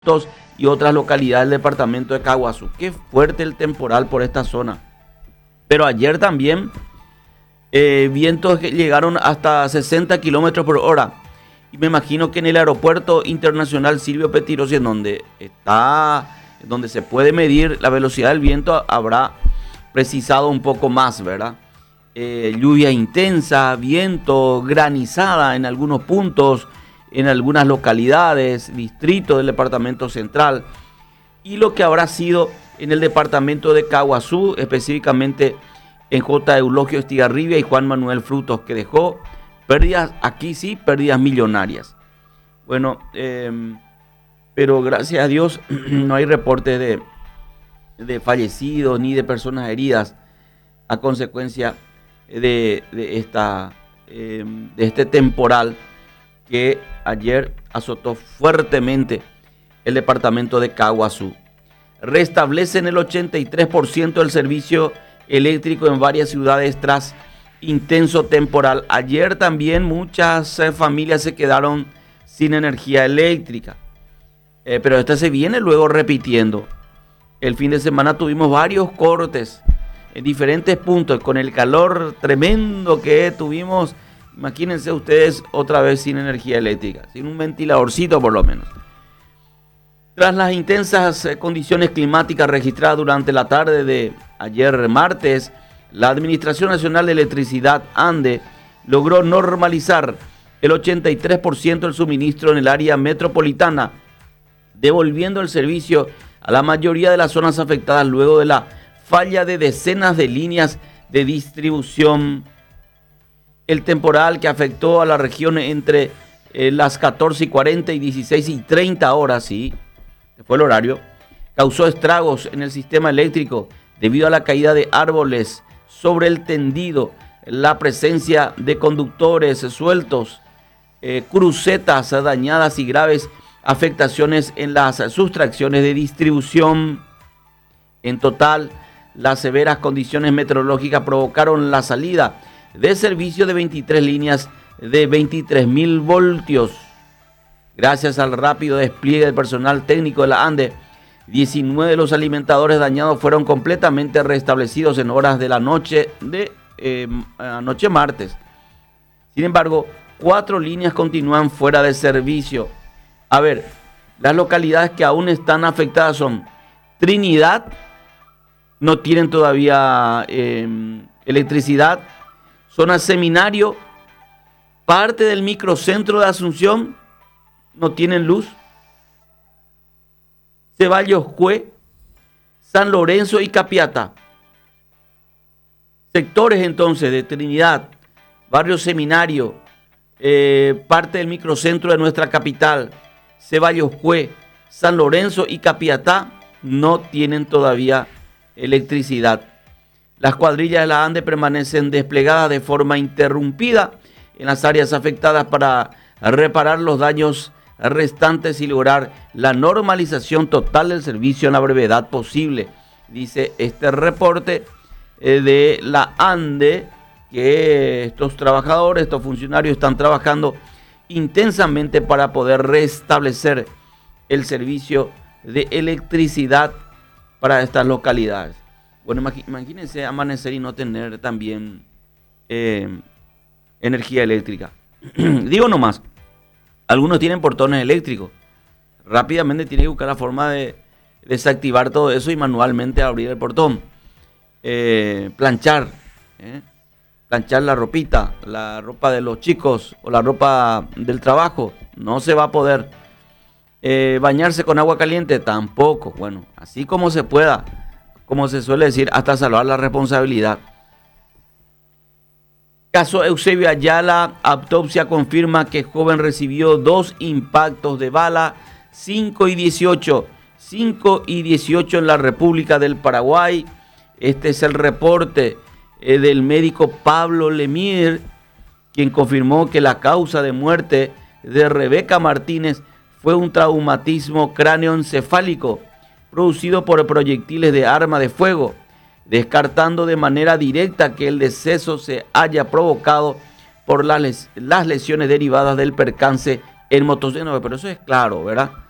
y otras localidades del departamento de Caguazú. Qué fuerte el temporal por esta zona. Pero ayer también vientos que llegaron hasta 60 kilómetros por hora. Y me imagino que en el aeropuerto internacional Silvio Pettirossi, en donde se puede medir la velocidad del viento, habrá precisado un poco más, ¿verdad? Lluvia intensa, viento, granizada en algunos puntos, en algunas localidades, distritos del departamento central, y lo que habrá sido en el departamento de Caguazú, específicamente en J. Eulogio Estigarribia y Juan Manuel Frutos, que dejó pérdidas, aquí sí, pérdidas millonarias. Bueno, pero gracias a Dios no hay reportes de fallecidos ni de personas heridas a consecuencia de este temporal que ayer azotó fuertemente el departamento de Caguazú. Restablecen el 83% del servicio eléctrico en varias ciudades tras intenso temporal. Ayer también muchas familias se quedaron sin energía eléctrica, pero esta se viene luego repitiendo. El fin de semana tuvimos varios cortes en diferentes puntos, con el calor tremendo que tuvimos. Imagínense ustedes otra vez sin energía eléctrica, sin un ventiladorcito por lo menos. Tras las intensas condiciones climáticas registradas durante la tarde de ayer martes, la Administración Nacional de Electricidad, ANDE, logró normalizar el 83% del suministro en el área metropolitana, devolviendo el servicio a la mayoría de las zonas afectadas luego de la falla de decenas de líneas de distribución. El temporal que afectó a la región entre las 14:40 y 16:30 horas, sí, fue el horario, causó estragos en el sistema eléctrico debido a la caída de árboles sobre el tendido, la presencia de conductores sueltos, crucetas dañadas y graves afectaciones en las sustracciones de distribución. En total, las severas condiciones meteorológicas provocaron la salida de servicio de 23 líneas de 23.000 voltios. Gracias al rápido despliegue del personal técnico de la ANDE, 19 de los alimentadores dañados fueron completamente restablecidos en horas de la noche de anoche martes. Sin embargo, 4 líneas continúan fuera de servicio. A ver, las localidades que aún están afectadas son Trinidad, no tienen todavía electricidad. Zona Seminario, parte del microcentro de Asunción, no tienen luz. Ceballos Cue, San Lorenzo y Capiatá. Sectores entonces de Trinidad, Barrio Seminario, parte del microcentro de nuestra capital, Ceballos Cue, San Lorenzo y Capiatá no tienen todavía electricidad. Las cuadrillas de la ANDE permanecen desplegadas de forma interrumpida en las áreas afectadas para reparar los daños restantes y lograr la normalización total del servicio en la brevedad posible. Dice este reporte de la ANDE que estos trabajadores, estos funcionarios están trabajando intensamente para poder restablecer el servicio de electricidad para estas localidades. Bueno, imagínense amanecer y no tener también energía eléctrica. Digo nomás, algunos tienen portones eléctricos. Rápidamente tienen que buscar la forma de desactivar todo eso y manualmente abrir el portón. Planchar la ropita, la ropa de los chicos o la ropa del trabajo, no se va a poder. Bañarse con agua caliente, tampoco. Bueno, así como se pueda, como se suele decir, hasta salvar la responsabilidad. Caso Eusebio Ayala, autopsia confirma que joven recibió 2 impactos de bala, 5 y 18 en la República del Paraguay. Este es el reporte del médico Pablo Lemir, quien confirmó que la causa de muerte de Rebeca Martínez fue un traumatismo cráneoencefálico producido por proyectiles de arma de fuego, descartando de manera directa que el deceso se haya provocado por las lesiones derivadas del percance en motocicleta. Pero eso es claro, ¿verdad?